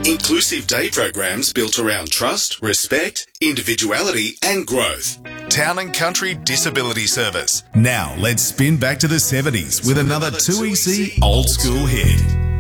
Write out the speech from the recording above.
Inclusive day programs built around trust, respect, individuality and growth. Town and Country Disability Service. Now let's spin back to the 70s with another 2EC old school hit.